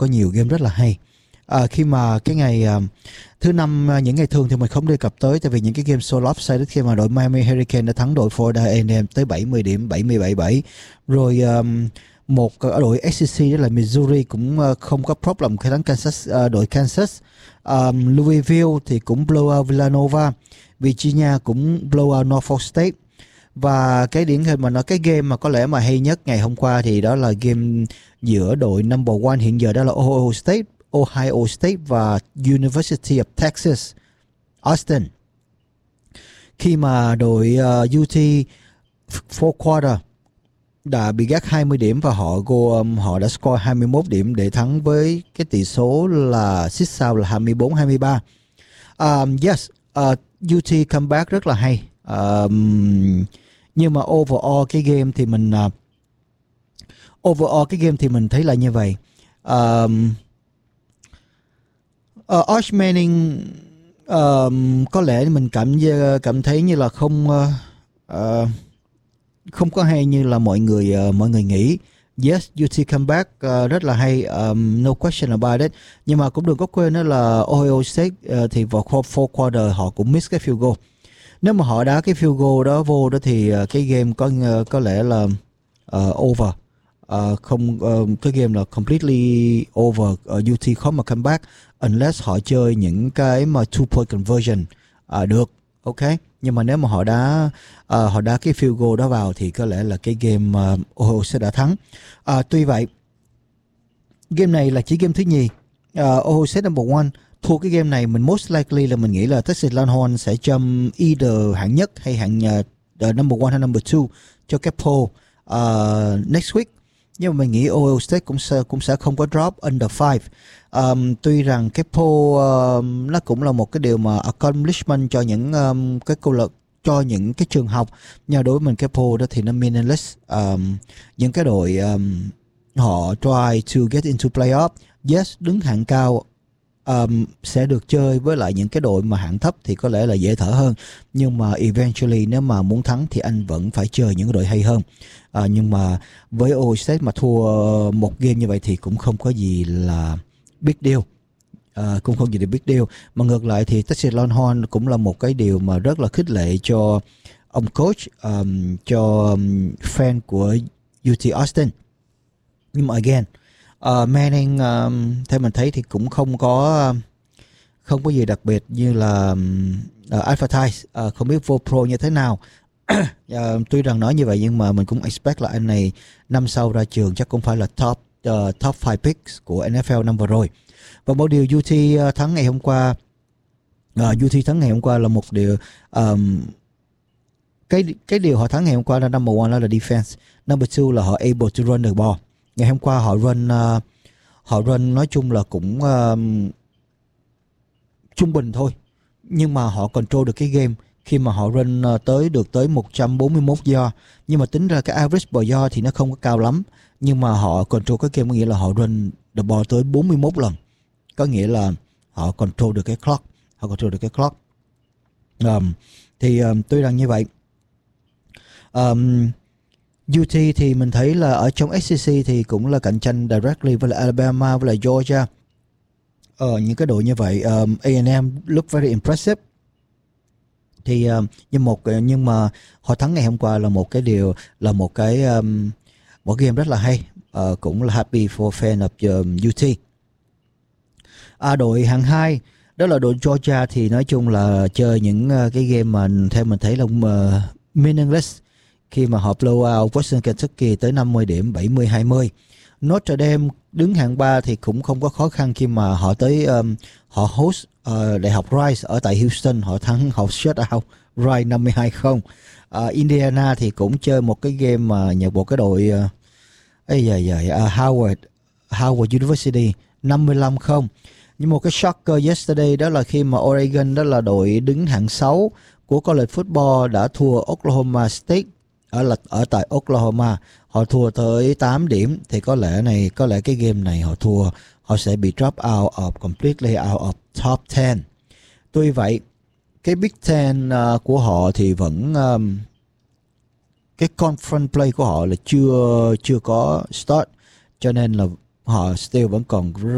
có nhiều game rất là hay. Khi mà cái ngày thứ năm, những ngày thường thì mình không đề cập tới, tại vì những cái game so lopsided khi mà đội Miami Hurricane đã thắng đội Florida A&M tới 70 điểm, 70-77. Rồi một đội SEC đó là Missouri cũng không có problem khi thắng Kansas, đội Kansas. Louisville thì cũng blow out Villanova. Virginia cũng blow out Norfolk State. Và cái điển hình mà nó cái game mà có lẽ mà hay nhất ngày hôm qua thì đó là game giữa đội number one hiện giờ đó là Ohio State và University of Texas Austin. Khi mà đội UT fourth quarter đã bị gác 20 điểm và họ đã score 21 điểm để thắng với cái tỷ số là xích sao là 24-23. UT comeback rất là hay. Nhưng mà overall cái game thì mình thấy là như vậy. Arch Manning có lẽ mình cảm thấy như là không có hay như là mọi người nghĩ. Yes, UT comeback rất là hay, no question about it. Nhưng mà cũng đừng có quên đó là Ohio State thì vào fourth quarter họ cũng miss cái field goal. Nếu mà họ đá cái field goal đó vô đó thì cái game có lẽ là over. Cái game là completely over. UT khó mà comeback unless họ chơi những cái mà 2-point conversion được, ok. Nhưng mà nếu mà họ đá cái field goal đó vào thì có lẽ là cái game Ohio sẽ đã thắng. Tuy vậy, game này là chỉ game thứ nhì. Ohio State number one thua cái game này, mình most likely là mình nghĩ là Texas Longhorn sẽ châm either hạng nhất hay hạng number one hay number two cho cái poll next week. Nhưng mà mình nghĩ Ohio State cũng sẽ không có drop under 5. Tuy rằng cái poll nó cũng là một cái điều mà accomplishment cho những cái câu lạc, cho những cái trường học. Nhưng đối với mình cái poll đó thì nó meaningless. Những cái đội họ try to get into playoff, yes, đứng hạng cao sẽ được chơi với lại những cái đội mà hạng thấp thì có lẽ là dễ thở hơn. Nhưng mà eventually nếu mà muốn thắng thì anh vẫn phải chơi những cái đội hay hơn. Nhưng mà với Ohio State mà thua một game như vậy thì cũng không có gì là big deal. Cũng không gì là big deal. Mà ngược lại thì Texas Longhorn cũng là một cái điều mà rất là khích lệ cho ông coach, cho fan của UT Austin. Nhưng mà again, Manning theo mình thấy thì cũng không có gì đặc biệt như là advertise. Không biết vô pro như thế nào. Tuy rằng nói như vậy nhưng mà mình cũng expect là anh này năm sau ra trường chắc cũng phải là top 5 picks của NFL năm vừa rồi. Và một điều UT thắng ngày hôm qua, là một điều cái điều họ thắng ngày hôm qua là number one là defense, number two là họ able to run the ball. Ngày hôm qua họ run nói chung là cũng trung bình thôi, nhưng mà họ control được cái game khi mà họ run được tới 141 yard. Nhưng mà tính ra cái average per yard thì nó không có cao lắm, nhưng mà họ control cái game có nghĩa là họ run the ball tới 41 lần, có nghĩa là họ control được cái clock. Tuy rằng như vậy, UT thì mình thấy là ở trong SEC thì cũng là cạnh tranh directly với lại Alabama với lại Georgia. Những cái đội như vậy, A&M look very impressive. Thì nhưng mà họ thắng ngày hôm qua là một cái điều, là một game rất là hay. Cũng là happy for fan of UT. Đội hạng 2 đó là đội Georgia thì nói chung là chơi những cái game mà theo mình thấy là meaningless khi mà họ blow out Western Kentucky tới 50 điểm, 70-20. Notre Dame đứng hạng 3 thì cũng không có khó khăn khi mà họ tới họ host Đại học Rice ở tại Houston, họ shut out Rice 52-0. Indiana thì cũng chơi một cái game mà nhập một cái đội Howard University 55-0. Nhưng một cái shocker yesterday đó là khi mà Oregon, đó là đội đứng hạng 6 của college football, đã thua Oklahoma State ở tại Oklahoma. Họ thua tới 8 điểm thì có lẽ cái game này họ sẽ bị drop completely out of top 10. Tuy vậy, cái Big Ten của họ thì vẫn cái conference play của họ là chưa có start, cho nên là họ still vẫn còn